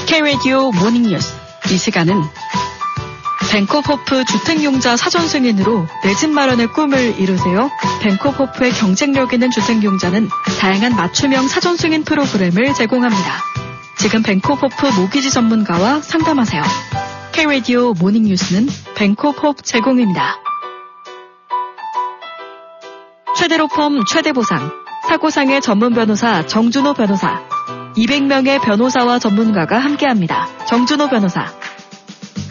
K-라디오 모닝뉴스. 이 시간은 벤코호프 주택용자 사전 승인으로 내 집 마련의 꿈을 이루세요. 벤코호프의 경쟁력 있는 주택용자는 다양한 맞춤형 사전 승인 프로그램을 제공합니다. 지금 벤코호프 모기지 전문가와 상담하세요. K-라디오 모닝뉴스는 벤코호프 제공입니다. 최대로 펌 최대 보상. 사고상의 전문 변호사 정준호 변호사. 200명의 변호사와 전문가가 함께합니다. 정준호 변호사.